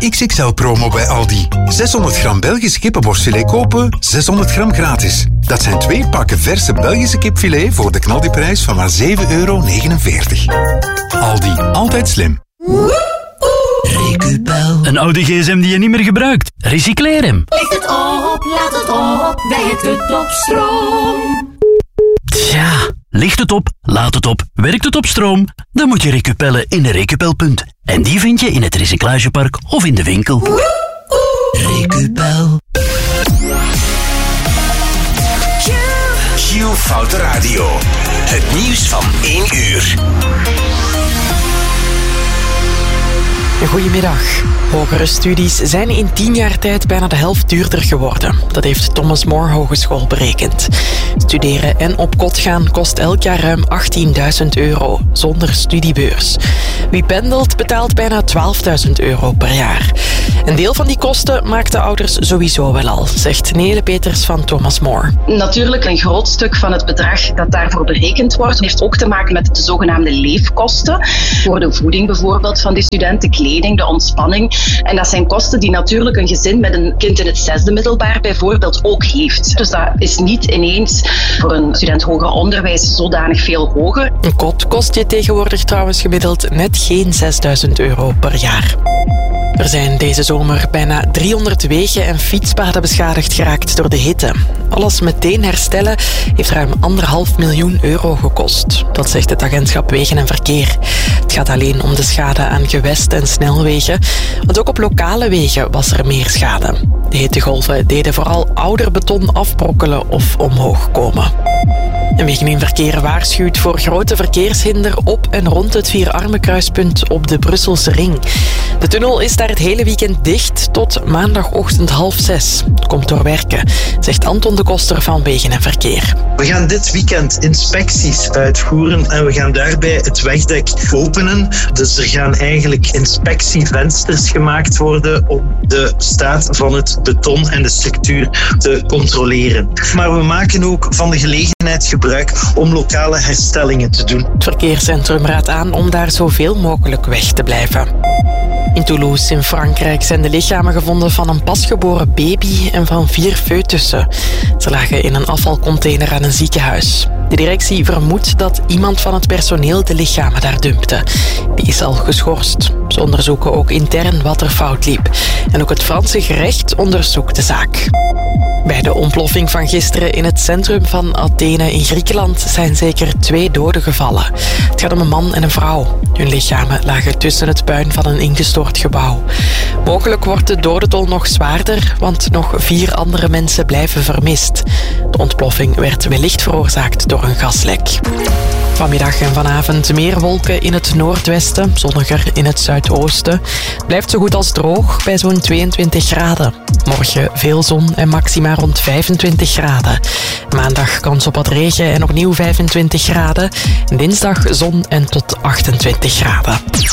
XXL-promo bij Aldi. 600 gram Belgische kippenborstfilet kopen, 600 gram gratis. Dat zijn 2 pakken verse Belgische kipfilet voor de knaldiprijs van maar €7,49. Aldi, altijd slim. Recupel. Een oude gsm die je niet meer gebruikt. Recycleer hem. Licht het op, laat het op, werkt het op stroom. Tja, licht het op, laat het op, werkt het op stroom? Dan moet je recupellen in een Recupelpunt. En die vind je in het recyclagepark of in de winkel. Recupel. Q Foute Radio. Het nieuws van 1 uur. Goedemiddag. Hogere studies zijn in 10 jaar tijd bijna de helft duurder geworden. Dat heeft Thomas More Hogeschool berekend. Studeren en op kot gaan kost elk jaar ruim €18.000, zonder studiebeurs. Wie pendelt betaalt bijna €12.000 per jaar. Een deel van die kosten maakt de ouders sowieso wel al, zegt Nele Peters van Thomas More. Natuurlijk, een groot stuk van het bedrag dat daarvoor berekend wordt, heeft ook te maken met de zogenaamde leefkosten. Voor de voeding bijvoorbeeld van die studenten, kleding, de ontspanning. En dat zijn kosten die natuurlijk een gezin met een kind in het 6e middelbaar bijvoorbeeld ook heeft. Dus dat is niet ineens voor een student hoger onderwijs zodanig veel hoger. Een kot kost je tegenwoordig trouwens gemiddeld net geen €6.000 per jaar. Er zijn deze zomer bijna 300 wegen en fietspaden beschadigd geraakt door de hitte. Alles meteen herstellen heeft ruim €1,5 miljoen gekost. Dat zegt het agentschap Wegen en Verkeer. Het gaat alleen om de schade aan gewest- en snelwegen, want ook op lokale wegen was er meer schade. De hittegolven deden vooral ouder beton afbrokkelen of omhoog komen. En Wegen en Verkeer waarschuwt voor grote verkeershinder op en rond het Vierarmenkruispunt op de Brusselse Ring. De tunnel is daar het hele weekend dicht tot maandagochtend 5:30. Het komt door werken, zegt Anton de Koster van Wegen en Verkeer. We gaan dit weekend inspecties uitvoeren en we gaan daarbij het wegdek openen. Dus er gaan eigenlijk inspectievensters gemaakt worden om de staat van het beton en de structuur te controleren. Maar we maken ook van de gelegenheid gebruik om lokale herstellingen te doen. Het verkeerscentrum raadt aan om daar zoveel mogelijk weg te blijven. In Toulouse in Frankrijk zijn de lichamen gevonden van een pasgeboren baby en van 4 foetussen. Ze lagen in een afvalcontainer aan een ziekenhuis. De directie vermoedt dat iemand van het personeel de lichamen daar dumpte. Die is al geschorst. Ze onderzoeken ook intern wat er fout liep. En ook het Franse gerecht onderzoekt de zaak. Bij de ontploffing van gisteren in het centrum van Athene in Griekenland zijn zeker 2 doden gevallen. Het gaat om een man en een vrouw. Hun lichamen lagen tussen het puin van een ingestort gebouw. Mogelijk wordt de dodental nog zwaarder, want nog 4 andere mensen blijven vermist. De ontploffing werd wellicht veroorzaakt door een gaslek. Vanmiddag en vanavond meer wolken in het noordwesten, zonniger in het zuidoosten. Het blijft zo goed als droog bij zo'n 22 graden. Morgen veel zon en maxima rond 25 graden. Maandag kans op wat regen en opnieuw 25 graden. Dinsdag zon en tot 28 graden.